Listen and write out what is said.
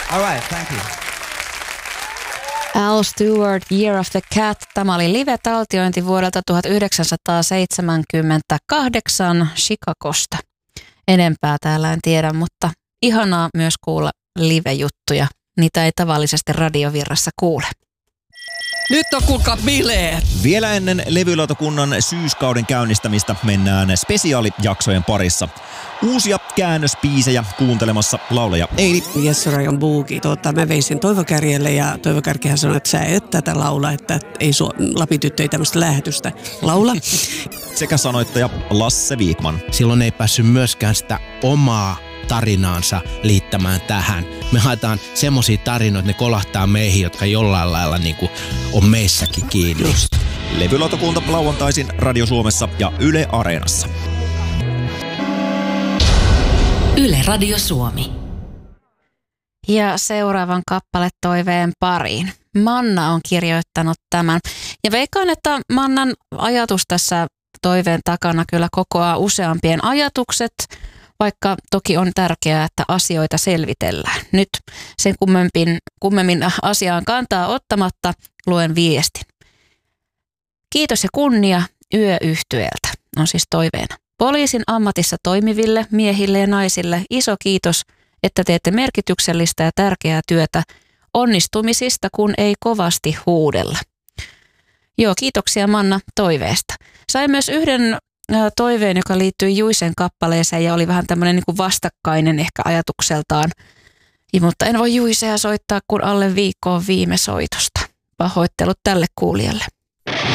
All right, thank you. Al Stewart, Year of the Cat. Tämä oli live-taltiointi vuodelta 1978 Chicagosta. Enempää täällä en tiedä, mutta ihanaa myös kuulla live-juttuja. Niitä ei tavallisesti radiovirrassa kuule. Nyt on kuulkaa bileet! Vielä ennen levylautakunnan syyskauden käynnistämistä mennään spesiaalijaksojen parissa. Uusia käännöspiisejä kuuntelemassa laulaja Eili. Jesse-Rajon Buuki. Mä vein sen Toivo Kärjelle ja Toivo Kärkihän sanoi, että sä et tätä laula, että ei Lapityttö ei tämmöistä lähetystä laula. Sekä sanoittaja Lasse Wikman. Silloin ei päässyt myöskään sitä omaa tarinaansa liittämään tähän. Me haetaan semmosia tarinoita, että ne kolahtaa meihin, jotka jollain lailla niinku on meissäkin kiinni. Just. Levylautakunta lauantaisin Radio Suomessa ja Yle Areenassa. Yle Radio Suomi. Ja seuraavan kappaletoiveen pariin. Manna on kirjoittanut tämän. Ja veikkaan, että Mannan ajatus tässä toiveen takana kyllä kokoaa useampien ajatukset, vaikka toki on tärkeää, että asioita selvitellään. Nyt sen kummemmin asiaan kantaa ottamatta luen viestin. Kiitos ja kunnia Yöyhtyeeltä on siis toiveena. Poliisin ammatissa toimiville miehille ja naisille iso kiitos, että teette merkityksellistä ja tärkeää työtä onnistumisista, kun ei kovasti huudella. Joo, kiitoksia Manna toiveesta. Sain myös yhden toiveen, joka liittyy Juisen kappaleeseen ja oli vähän tämmöinen niin kuin vastakkainen ehkä ajatukseltaan. Mutta en voi Juisea soittaa, kun alle viikko on viime soitosta. Pahoittelut tälle kuulijalle.